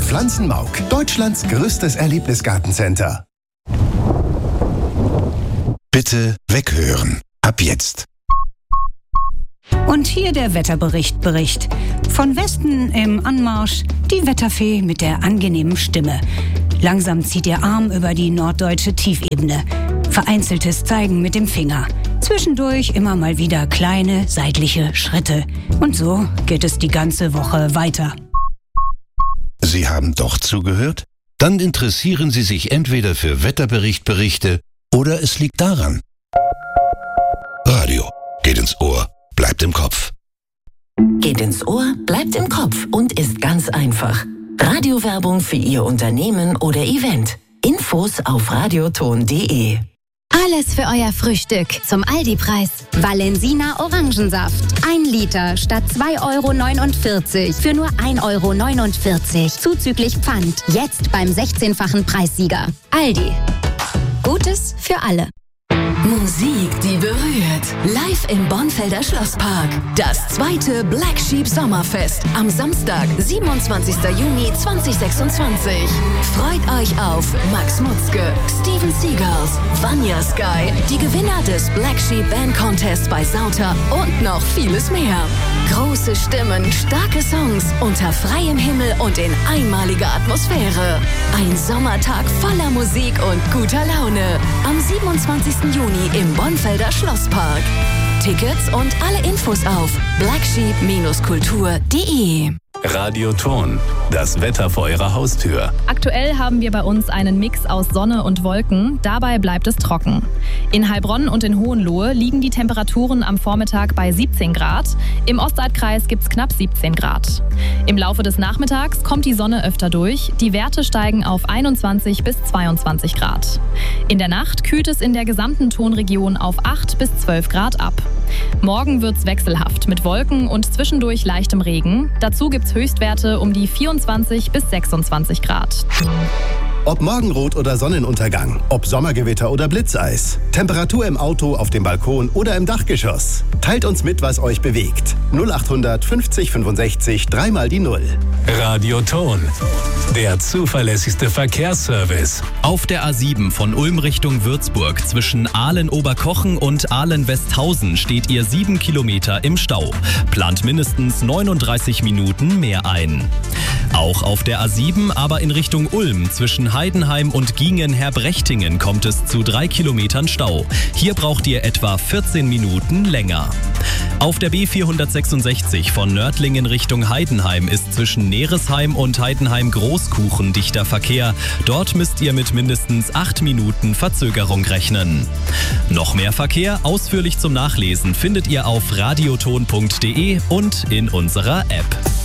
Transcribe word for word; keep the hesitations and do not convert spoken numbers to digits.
Pflanzenmauk, Deutschlands größtes Erlebnisgartencenter. Bitte weghören. Ab jetzt. Und hier der Wetterbericht Bericht. Von Westen im Anmarsch die Wetterfee mit der angenehmen Stimme. Langsam zieht ihr Arm über die norddeutsche Tiefebene. Vereinzeltes Zeigen mit dem Finger. Zwischendurch immer mal wieder kleine seitliche Schritte. Und so geht es die ganze Woche weiter. Sie haben doch zugehört? Dann interessieren Sie sich entweder für Wetterberichtberichte oder es liegt daran. Radio geht ins Ohr, bleibt im Kopf. Geht ins Ohr, bleibt im Kopf und ist ganz einfach. Radiowerbung für Ihr Unternehmen oder Event. Infos auf radioton punkt de. Alles für euer Frühstück zum Aldi-Preis. Valensina Orangensaft. Ein Liter statt zwei Euro neunundvierzig für nur ein Euro neunundvierzig. Zuzüglich Pfand. Jetzt beim sechzehnfachen Preissieger. Aldi. Gutes für alle. Musik, die berührt. Live im Bonfelder Schlosspark. Das zweite Black Sheep Sommerfest am Samstag, siebenundzwanzigsten Juni zweitausendsechsundzwanzig. Freut euch auf Max Mutzke, Steven Seagulls, Vanya Sky, die Gewinner des Black Sheep Band Contest bei Sauter und noch vieles mehr. Große Stimmen, starke Songs, unter freiem Himmel und in einmaliger Atmosphäre. Ein Sommertag voller Musik und guter Laune. Am siebenundzwanzigsten Juni im Bonfelder Schlosspark. Tickets und alle Infos auf blacksheep Bindestrich kultur punkt de. Radioton, das Wetter vor Ihrer Haustür. Aktuell haben wir bei uns einen Mix aus Sonne und Wolken, dabei bleibt es trocken. In Heilbronn und in Hohenlohe liegen die Temperaturen am Vormittag bei siebzehn Grad, im Ostseekreis gibt es knapp siebzehn Grad. Im Laufe des Nachmittags kommt die Sonne öfter durch, die Werte steigen auf einundzwanzig bis zweiundzwanzig Grad. In der Nacht kühlt es in der gesamten Tonregion auf acht bis zwölf Grad ab. Morgen wird's wechselhaft mit Wolken und zwischendurch leichtem Regen. Dazu gibt's Höchstwerte um die vierundzwanzig bis sechsundzwanzig Grad. Ob Morgenrot oder Sonnenuntergang, ob Sommergewitter oder Blitzeis, Temperatur im Auto, auf dem Balkon oder im Dachgeschoss. Teilt uns mit, was euch bewegt. null achthundert fünfzig fünfundsechzig dreimal die Null. Radioton, der zuverlässigste Verkehrsservice. Auf der A sieben von Ulm Richtung Würzburg zwischen Ahlen-Oberkochen und Ahlen-Westhausen steht ihr sieben Kilometer im Stau. Plant mindestens neununddreißig Minuten mehr ein. Auch auf der A sieben, aber in Richtung Ulm zwischen Heidenheim und Giengen-Herbrechtingen kommt es zu drei Kilometern Stau. Hier braucht ihr etwa vierzehn Minuten länger. Auf der B vierhundertsechsundsechzig von Nördlingen Richtung Heidenheim ist zwischen Neresheim und Heidenheim Großkuchen dichter Verkehr. Dort müsst ihr mit mindestens acht Minuten Verzögerung rechnen. Noch mehr Verkehr ausführlich zum Nachlesen findet ihr auf radioton punkt de und in unserer App.